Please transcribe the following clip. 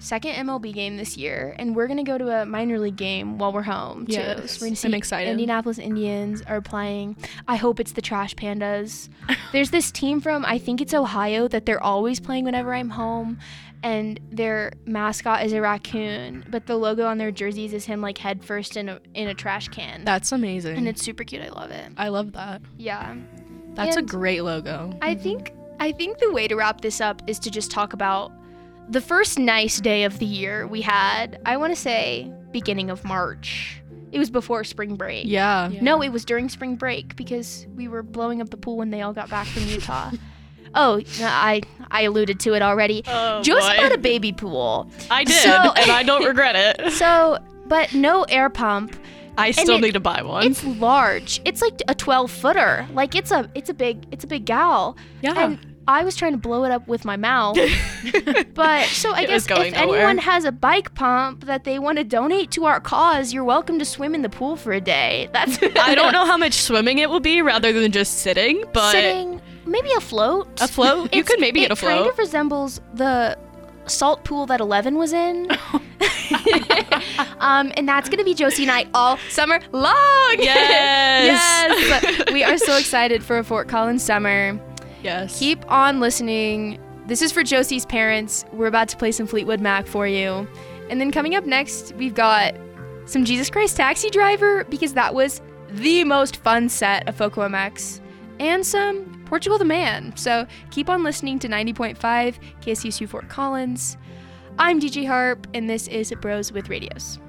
second MLB game this year, and we're going to go to a minor league game while we're home, too. Yes, So we're going to see I'm excited. Indianapolis Indians are playing. I hope it's the Trash Pandas. There's this team from, I think it's Ohio, that they're always playing whenever I'm home, and their mascot is a raccoon, but the logo on their jerseys is him, like, head first in a trash can. That's amazing. And it's super cute. I love it. I love that. Yeah. That's And a great logo. I think the way to wrap this up is to just talk about the first nice day of the year we had. I want to say beginning of March. It was before spring break. Yeah. No, it was during spring break because we were blowing up the pool when they all got back from Utah. Oh, I alluded to it already. Oh, Josie boy. bought a baby pool. I did, So- and I don't regret it. So, but no air pump. I still it- need to buy one. It's large. It's like a 12-footer. Like it's a big gal. Yeah. And I was trying to blow it up with my mouth. But so I It was guess going if nowhere. anyone has a bike pump that they want to donate to our cause, you're welcome to swim in the pool for a day. That's I don't know how much swimming it will be rather than just sitting, but sitting, maybe a float. a float. You could maybe get a It kind float. of resembles the salt pool that 11 was in. And that's gonna be Josie and I all summer long. Yes. Yes. We are so excited for a Fort Collins summer. Yes. Keep on listening. This is for Josie's parents. We're about to play some Fleetwood Mac for you. And then coming up next, we've got some Jesus Christ Taxi Driver, because that was the most fun set of Foco MX, and some Portugal the Man. So keep on listening to 90.5 KSUSU Fort Collins. I'm DJ Harp, and this is Bros with Radios.